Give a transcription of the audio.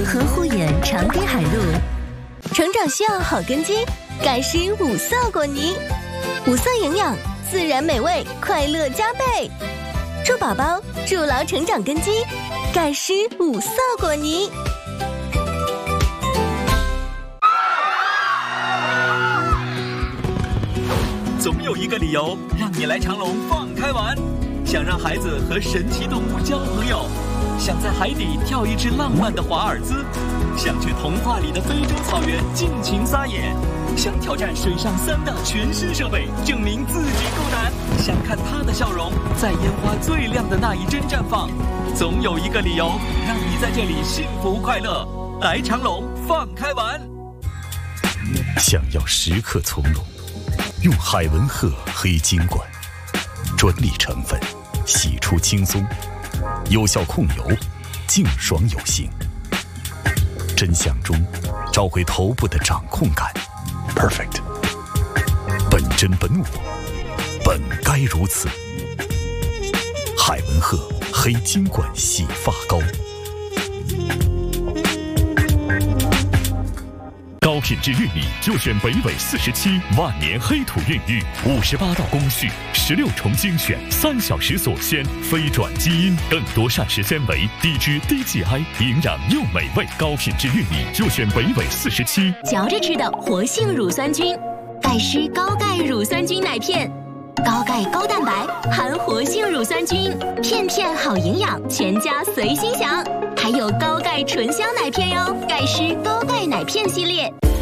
温和护眼长堤海露。成长需要好根基，钙湿五色果泥，5色营养，自然美味，快乐加倍。助宝宝筑牢成长根基，钙湿5色果泥。 总有一个理由让你来长隆放开玩，想让孩子和神奇动物交朋友，想在海底跳一支浪漫的华尔兹，想去童话里的非洲草原尽情撒野，想挑战水上3大全新设备，证明自己够难，想看他的笑容在烟花最亮的那一帧绽放。总有一个理由让你在这里幸福快乐，来长隆放开玩。 想要时刻从容，用海文赫黑金管，专利成分，洗出轻松，有效控油，净爽有型。真相中找回头部的掌控感 ，perfect。本真本我，本该如此。海文赫黑金管洗发膏。高品质玉米就选北纬47万年黑土孕育，58道工序，16重精选，3小时锁鲜，非转基因，更多膳食纤维，低脂低 GI， 营养又美味。高品质玉米就选北纬47。 嚼着吃的活性乳酸菌，钙湿高钙乳酸菌奶片，高钙高蛋白，含活性乳酸菌，片片好营养，全家随心享。还有高钙醇香奶片哟，钙湿高钙奶片系列。